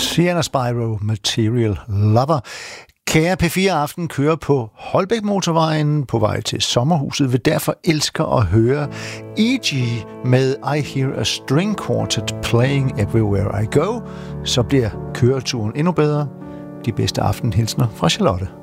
Sienna Spyro, Material Lover. Kære P4 Aften kører på Holbæk Motorvejen på vej til sommerhuset, vil derfor elske at høre E.G. med I Hear a String Quartet Playing Everywhere I Go. Så bliver køreturen endnu bedre. De bedste aftenhilsner fra Charlotte.